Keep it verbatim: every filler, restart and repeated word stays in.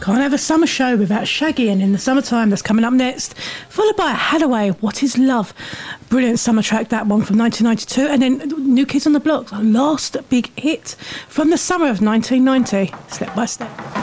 Can't have a summer show without Shaggy and In the Summertime. That's coming up next, followed by Haddaway, What Is Love? Brilliant summer track, that one, from nineteen ninety-two. And then New Kids on the Block, our last big hit from the summer of nineteen ninety, Step by Step.